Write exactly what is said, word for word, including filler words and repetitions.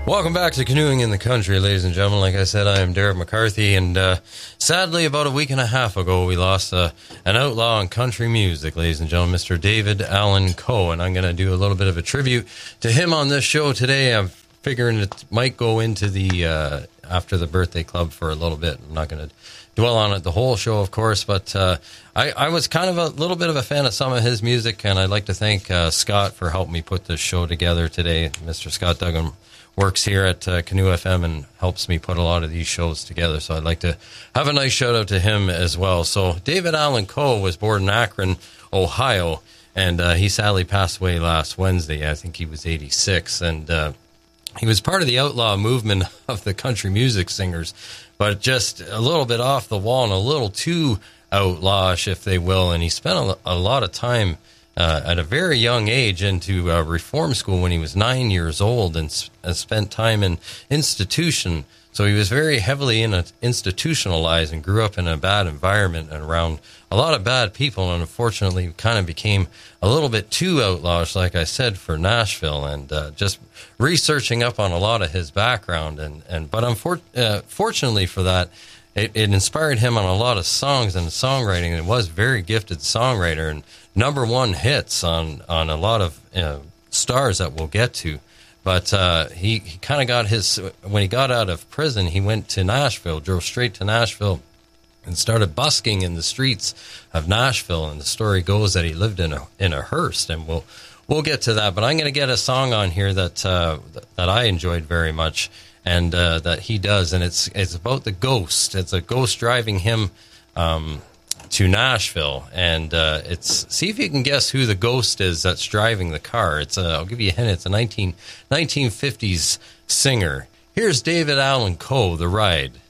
Welcome back to Canoeing in the Country, ladies and gentlemen. Like I said, I am Derek McCarthy, and uh, sadly, about a week and a half ago, we lost uh, an outlaw in country music, ladies and gentlemen, Mister David Allan Coe, and I'm going to do a little bit of a tribute to him on this show today. I'm figuring it might go into the uh, after the birthday club for a little bit. I'm not going to dwell on it the whole show, of course, but uh, I, I was kind of a little bit of a fan of some of his music, and I'd like to thank uh, Scott for helping me put this show together today. Mister Scott Duggan works here at uh, Canoe F M and helps me put a lot of these shows together. So I'd like to have a nice shout out to him as well. So David Allan Coe was born in Akron, Ohio, and uh, he sadly passed away last Wednesday. I think he was eighty-six, and uh, he was part of the outlaw movement of the country music singers, but just a little bit off the wall and a little too outlawish, if they will. And he spent a, a lot of time Uh, at a very young age into uh, reform school when he was nine years old, and s- uh, spent time in institution. So he was very heavily in a, institutionalized and grew up in a bad environment and around a lot of bad people, and unfortunately kind of became a little bit too outlawish, like I said, for Nashville. And uh, just researching up on a lot of his background, and, and but unfor- uh, fortunately for that, It, it inspired him on a lot of songs and songwriting. It was a very gifted songwriter and number one hits on, on a lot of uh, stars that we'll get to. But uh, he, he kind of got his, when he got out of prison, he went to Nashville, drove straight to Nashville and started busking in the streets of Nashville. And the story goes that he lived in a, in a hearse, and we'll, we'll get to that. But I'm going to get a song on here that, uh, that I enjoyed very much, and uh, that he does, and it's it's about the ghost. It's a ghost driving him um, to Nashville, and uh, it's see if you can guess who the ghost is that's driving the car. It's a, I'll give you a hint. It's a nineteen, nineteen fifties singer. Here's David Allan Coe, The Ride.